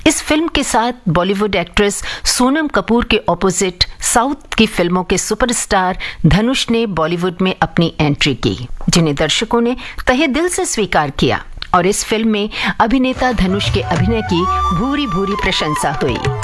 इस फिल्म के साथ बॉलीवुड एक्ट्रेस सोनम कपूर के ऑपोजिट साउथ की फिल्मों के सुपरस्टार धनुष ने बॉलीवुड में अपनी एंट्री की, जिन्हें दर्शकों ने तहे दिल से स्वीकार किया और इस फिल्म में अभिनेता धनुष के अभिनय की भूरी भूरी प्रशंसा हुई।